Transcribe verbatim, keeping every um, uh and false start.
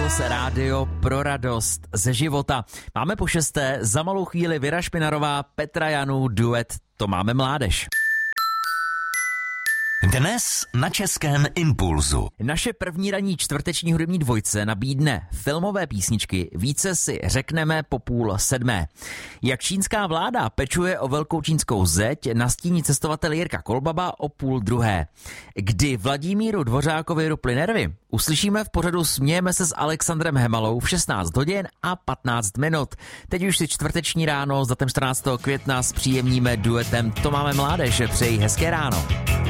Impuls, rádio pro radost ze života. Máme po šesté, za malou chvíli Věra Špinarová, Petra Janů, duet To máme mládež. Dnes na Českém Impulzu. Naše první ranní čtvrteční hudební dvojce nabídne filmové písničky, více si řekneme po půl sedmé. Jak čínská vláda pečuje o velkou čínskou zeď, nastíní cestovatel Jirka Kolbaba o půl druhé. Kdy Vladimíru Dvořákovi ruply nervy, uslyšíme v pořadu Smějeme se s Alexandrem Hemalou v šestnáct hodin a patnáct minut. Teď už si čtvrteční ráno s datem čtrnáctého května zpříjemníme duetem To máme mládež. Přeji hezké ráno.